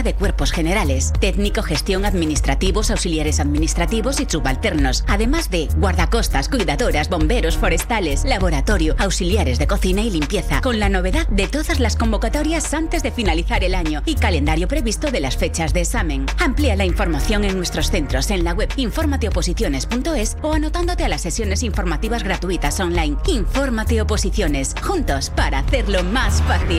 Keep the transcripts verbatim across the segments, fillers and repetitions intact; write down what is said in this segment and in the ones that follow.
de cuerpos generales, técnico, gestión, administrativos, auxiliares administrativos y subalternos, además de guardacostas, cuidadoras, bomberos, forestales, laboratorio, auxiliares de cocina y limpieza, con la novedad de todas las convocatorias antes de finalizar el año y calendario previsto de las fechas de examen. Amplía la información en nuestros centros en la web infórmate oposiciones punto es o anotándote a las sesiones informativas gratuitas online. Infórmate Oposiciones, juntos para hacerlo más fácil.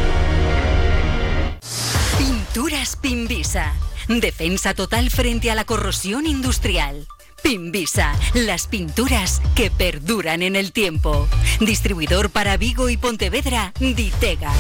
Pinturas Pinvisa. Defensa total frente a la corrosión industrial. Pinvisa, las pinturas que perduran en el tiempo. Distribuidor para Vigo y Pontevedra, Ditega.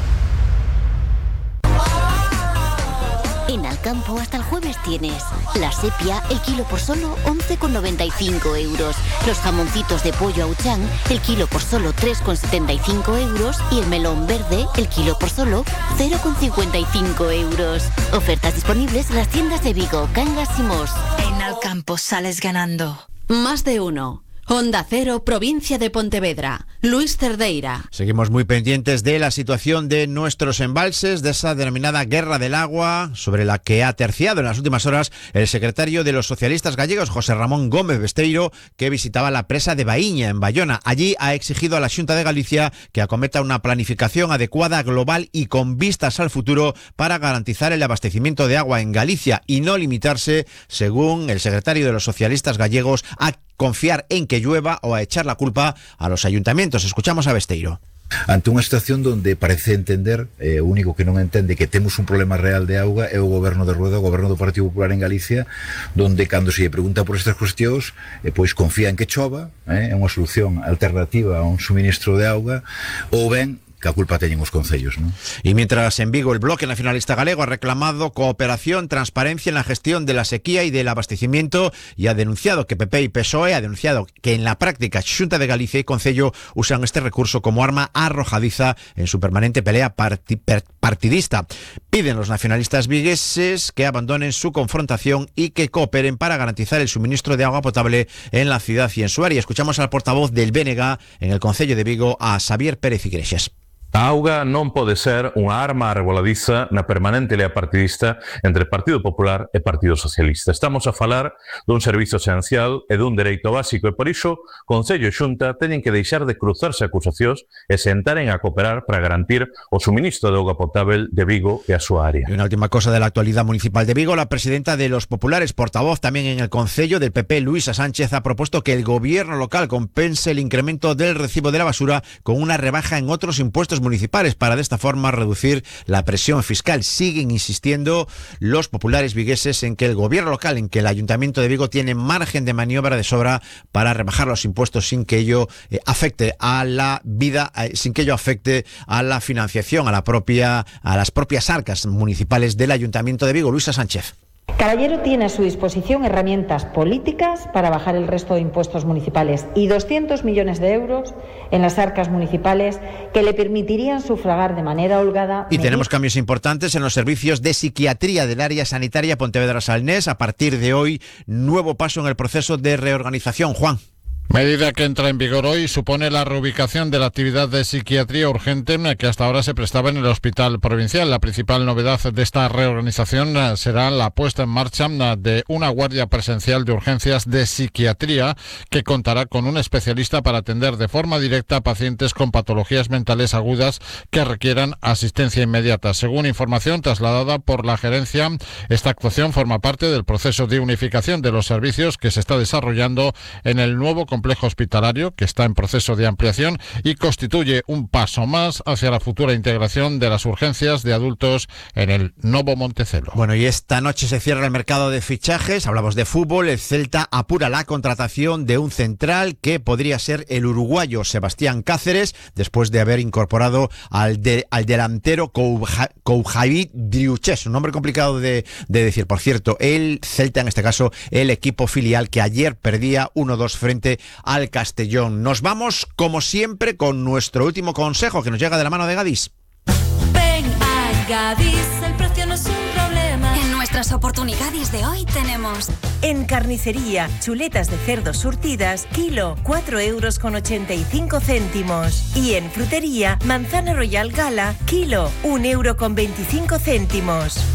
En Alcampo hasta el jueves tienes la sepia, el kilo por solo once con noventa y cinco euros. Los jamoncitos de pollo Auchan, el kilo por solo tres con setenta y cinco euros. Y el melón verde, el kilo por solo cero con cincuenta y cinco euros. Ofertas disponibles en las tiendas de Vigo, Cangas y Mos. En Alcampo sales ganando. Más de uno. Onda Cero, provincia de Pontevedra. Luis Cerdeira. Seguimos muy pendientes de la situación de nuestros embalses, de esa denominada guerra del agua, sobre la que ha terciado en las últimas horas el secretario de los socialistas gallegos, José Ramón Gómez Besteiro, que visitaba la presa de Baíña, en Bayona. Allí ha exigido a la Xunta de Galicia que acometa una planificación adecuada, global y con vistas al futuro para garantizar el abastecimiento de agua en Galicia y no limitarse, según el secretario de los socialistas gallegos, a confiar en que llueva o a echar la culpa a los ayuntamientos. Escuchamos a Besteiro. Ante unha situación donde parece entender, eh, o único que non entende que temos un problema real de auga é o goberno de Rueda, o goberno do Partido Popular en Galicia, donde cando se lle pregunta por estas cuestións, eh, pois confía en que chova, eh, é unha solución alternativa a un suministro de auga, ou ben que a culpa teñen os concellos, ¿no? Y mientras en Vigo el Bloque Nacionalista Galego ha reclamado cooperación, transparencia en la gestión de la sequía y del abastecimiento y ha denunciado que P P y P S O E ha denunciado que en la práctica Xunta de Galicia y Concello usan este recurso como arma arrojadiza en su permanente pelea parti partidista. Piden los nacionalistas vigueses que abandonen su confrontación y que cooperen para garantizar el suministro de agua potable en la ciudad y en su área. Escuchamos al portavoz del B N G en el Concello de Vigo, a Xavier Pérez Iglesias. A auga non pode ser unha arma arreboladiza na permanente lea partidista entre Partido Popular e Partido Socialista. Estamos a falar dun servizo esencial e dun dereito básico e por iso Concello e Xunta teñen que deixar de cruzarse acusacións e sentaren a cooperar para garantir o suministro de auga potable de Vigo e a súa área. Y una última cosa de la actualidad municipal de Vigo, la presidenta de los populares, portavoz también en el Concello del P P, Luisa Sánchez, ha propuesto que el gobierno local compense el incremento del recibo de la basura con una rebaja en otros impuestos municipales para de esta forma reducir la presión fiscal. Siguen insistiendo los populares vigueses en que el gobierno local, en que el Ayuntamiento de Vigo tiene margen de maniobra de sobra para rebajar los impuestos sin que ello eh, afecte a la vida, eh, sin que ello afecte a la financiación, a la propia, a las propias arcas municipales del Ayuntamiento de Vigo. Luisa Sánchez. Caballero tiene a su disposición herramientas políticas para bajar el resto de impuestos municipales y doscientos millones de euros en las arcas municipales que le permitirían sufragar de manera holgada. Y tenemos cambios importantes en los servicios de psiquiatría del área sanitaria Pontevedra-Salnés. A partir de hoy, nuevo paso en el proceso de reorganización. Juan. Medida que entra en vigor hoy supone la reubicación de la actividad de psiquiatría urgente que hasta ahora se prestaba en el Hospital Provincial. La principal novedad de esta reorganización será la puesta en marcha de una guardia presencial de urgencias de psiquiatría que contará con un especialista para atender de forma directa a pacientes con patologías mentales agudas que requieran asistencia inmediata. Según información trasladada por la gerencia, esta actuación forma parte del proceso de unificación de los servicios que se está desarrollando en el nuevo complejo hospitalario, que está en proceso de ampliación y constituye un paso más hacia la futura integración de las urgencias de adultos en el Novo Montecelo. Bueno, y esta noche se cierra el mercado de fichajes. Hablamos de fútbol. El Celta apura la contratación de un central que podría ser el uruguayo Sebastián Cáceres, después de haber incorporado al, de, al delantero Koujavi Driuches, un nombre complicado de, de decir. Por cierto, el Celta, en este caso, el equipo filial que ayer perdía uno dos frente al Castellón. Nos vamos, como siempre, con nuestro último consejo que nos llega de la mano de Gadis. Ven a Gadis, el precio no es un problema. En nuestras oportunidades de hoy tenemos... En carnicería, chuletas de cerdo surtidas, kilo, cuatro euros con ochenta y cinco céntimos. Y en frutería, manzana royal gala, kilo, un euro con veinticinco céntimos.